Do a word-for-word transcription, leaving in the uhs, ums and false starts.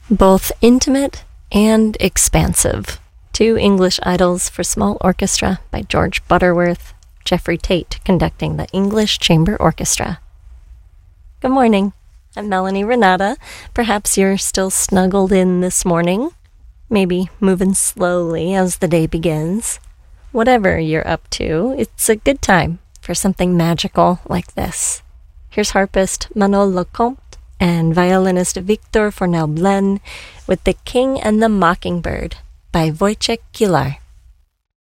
both intimate and expansive. Two English Idols for Small Orchestra by George Butterworth, Jeffrey Tate conducting the English Chamber Orchestra. Good morning. I'm Melanie Renata. Perhaps you're still snuggled in this morning, maybe moving slowly as the day begins. Whatever you're up to, it's a good time for something magical like this. Here's harpist Manuel Lecomte and violinist Victor Fornel-Blen with The King and the Mockingbird by Wojciech Kilar.